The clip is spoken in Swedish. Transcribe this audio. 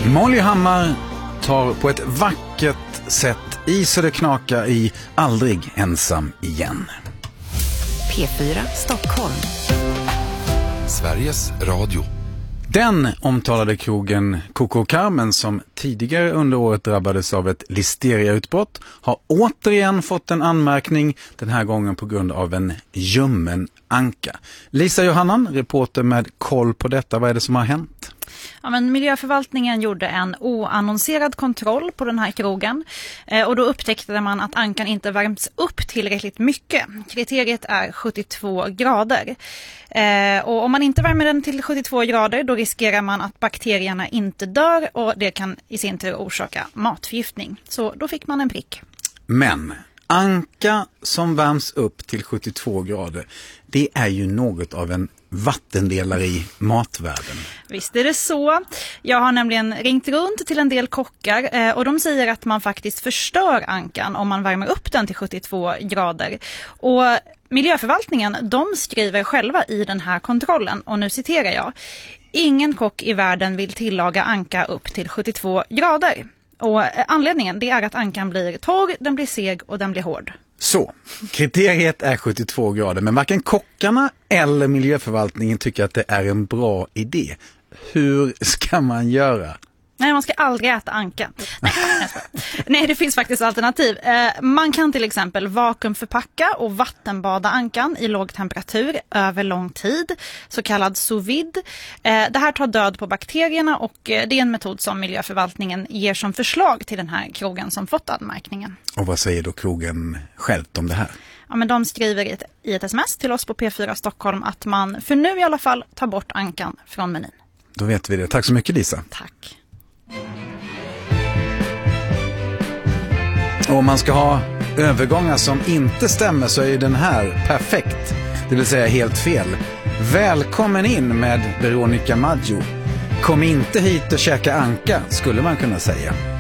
Molly Hammar tar på ett vackert sätt i så det knakar i Aldrig ensam igen. P4 Stockholm. Sveriges Radio. Den omtalade krogen Coco Carmen som tidigare under året drabbades av ett listeriautbrott har återigen fått en anmärkning, den här gången på grund av en ljummen anka. Lisa Johannan, reporter med koll på detta, vad är det som har hänt? Ja, men miljöförvaltningen gjorde en oannonserad kontroll på den här krogen och då upptäckte man att ankan inte värmts upp tillräckligt mycket. Kriteriet är 72 grader. Och om man inte värmer den till 72 grader då riskerar man att bakterierna inte dör och det kan i sin tur orsaka matförgiftning. Så då fick man en prick. Men anka som värms upp till 72 grader, det är ju något av en vattendelare i matvärlden. Visst är det så. Jag har nämligen ringt runt till en del kockar och de säger att man faktiskt förstör ankan om man värmer upp den till 72 grader. Och miljöförvaltningen, de skriver själva i den här kontrollen, och nu citerar jag: ingen kock i världen vill tillaga anka upp till 72 grader. Och anledningen det är att ankan blir torr, den blir seg och den blir hård. Så, kriteriet är 72 grader, men varken kockarna eller miljöförvaltningen tycker att det är en bra idé. Hur ska man göra? Nej, man ska aldrig äta anka. Nej, det finns faktiskt alternativ. Man kan till exempel vakuumförpacka och vattenbada ankan i låg temperatur över lång tid, så kallad sous vide. Det här tar död på bakterierna och det är en metod som miljöförvaltningen ger som förslag till den här krogen som fått anmärkningen. Och vad säger då krogen själv om det här? Ja, men de skriver i ett sms till oss på P4 Stockholm att man för nu i alla fall tar bort ankan från menyn. Då vet vi det. Tack så mycket, Lisa. Tack. Och om man ska ha övergångar som inte stämmer så är den här perfekt, det vill säga helt fel. Välkommen in med Veronica Maggio. Kom inte hit och käka anka, skulle man kunna säga.